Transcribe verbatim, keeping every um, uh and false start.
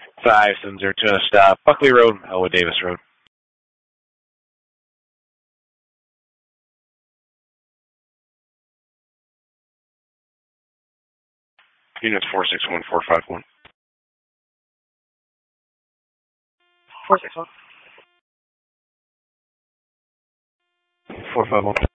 five seven zero two, stop, Buckley Road, Elwood Davis Road. Units four six one, four five one. four six one. four five one.